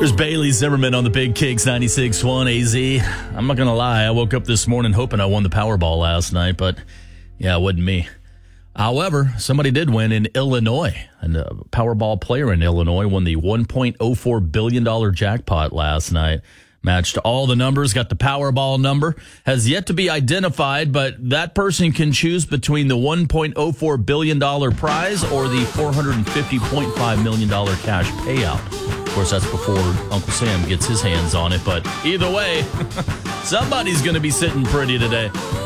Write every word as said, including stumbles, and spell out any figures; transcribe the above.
There's Bailey Zimmerman on the Big Kicks ninety-six point one A Z. I'm not going to lie. I woke up this morning hoping I won the Powerball last night, but yeah, it wasn't me. However, somebody did win in Illinois. And a Powerball player in Illinois won the one point oh four billion dollars jackpot last night. Matched all the numbers, got the Powerball number. Has yet to be identified, but that person can choose between the one point oh four billion dollars prize or the four hundred fifty point five million dollars cash payout. Of course, that's before Uncle Sam gets his hands on it. But either way, somebody's going to be sitting pretty today.